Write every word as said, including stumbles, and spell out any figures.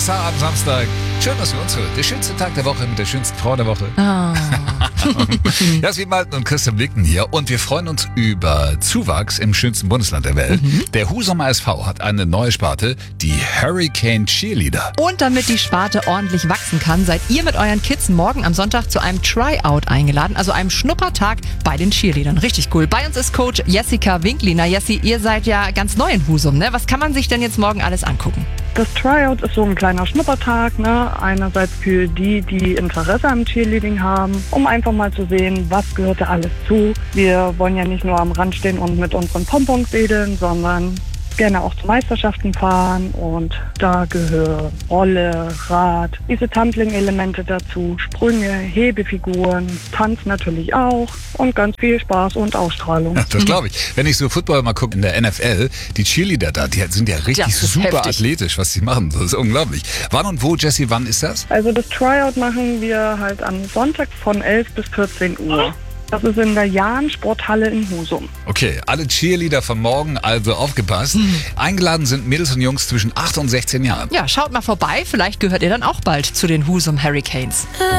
am Samstag. Schön, dass wir uns hören. Der schönste Tag der Woche mit der schönsten Frau der Woche. Oh. Jasmin Malten und Christian Blicken hier. Und wir freuen uns über Zuwachs im schönsten Bundesland der Welt. Mhm. Der Husumer S V hat eine neue Sparte, die Hurricane Cheerleader. Und damit die Sparte ordentlich wachsen kann, seid ihr mit euren Kids morgen am Sonntag zu einem Tryout eingeladen, also einem Schnuppertag bei den Cheerleadern. Richtig cool. Bei uns ist Coach Jessica Winkliner. Jessi, ihr seid ja ganz neu in Husum, ne? Was kann man sich denn jetzt morgen alles angucken? Das Tryout ist so ein kleiner Schnuppertag, ne? Einerseits für die, die Interesse am Cheerleading haben, um einfach mal zu sehen, was gehört da alles zu. Wir wollen ja nicht nur am Rand stehen und mit unseren Pompons wedeln, sondern gerne auch zu Meisterschaften fahren, und da gehören Rolle, Rad, diese Tumbling-Elemente dazu, Sprünge, Hebefiguren, Tanz natürlich auch und ganz viel Spaß und Ausstrahlung. Ja, das glaube ich. Wenn ich so Football mal gucke in der N F L, die Cheerleader da, die sind ja richtig super heftig. Athletisch, was sie machen. Das ist unglaublich. Wann und wo, Jessie, wann ist das? Also das Tryout machen wir halt am Sonntag von elf bis vierzehn Uhr. Das ist in der Jahn-Sporthalle in Husum. Okay, alle Cheerleader von morgen, also aufgepasst. Mhm. Eingeladen sind Mädels und Jungs zwischen acht und sechzehn Jahren. Ja, schaut mal vorbei. Vielleicht gehört ihr dann auch bald zu den Husum Hurricanes.